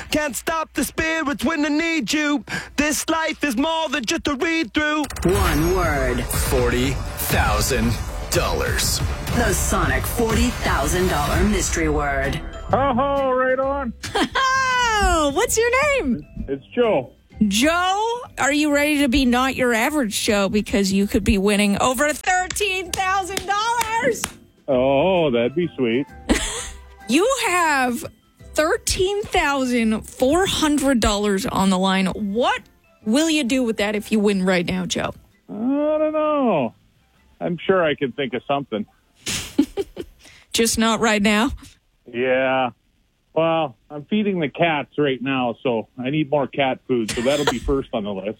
Can't stop the spirits when I need you. This life is more than just a read-through. One word. $40,000. The Sonic $40,000 mystery word. Oh, right on. Oh, what's your name? It's Joe. Joe, are you ready to be not your average Joe? Because you could be winning over $13,000. Oh, that'd be sweet. You have $13,400 on the line. What will you do with that if you win right now, Joe? I don't know. I'm sure I can think of something. Just not right now? Yeah. Well, I'm feeding the cats right now, so I need more cat food, so that'll be first on the list.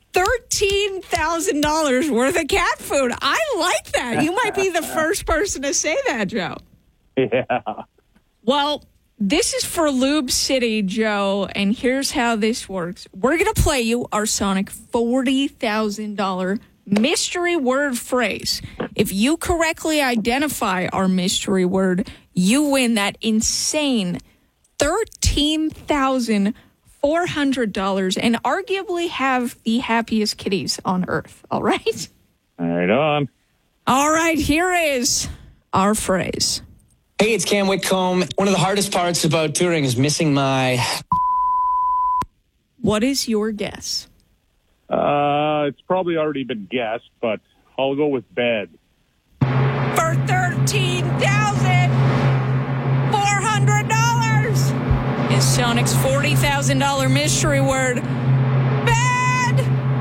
$13,000 worth of cat food. I like that. You might be the first person to say that, Joe. Yeah. Well, this is for Lube City, Joe, and here's how this works. We're going to play you our Sonic $40,000 mystery word phrase. If you correctly identify our mystery word, you win that insane $13,400 and arguably have the happiest kitties on Earth. All right? Right on. All right, here is our phrase. Hey, it's Cam Whitcomb. One of the hardest parts about touring is missing my... What is your guess? It's probably already been guessed, but I'll go with bed. For $13,400 is Sonic's $40,000 mystery word. Bed!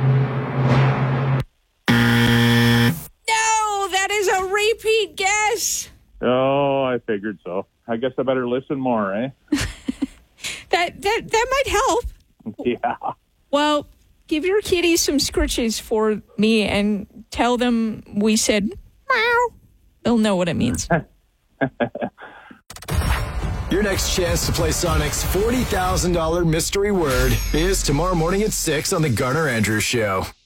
No, that is a repeat guess. Oh, I figured so. I guess I better listen more, eh? That might help. Yeah. Well, give your kitties some scritches for me and tell them we said meow. They'll know what it means. Your next chance to play Sonic's $40,000 mystery word is tomorrow morning at 6 on The Garner Andrews Show.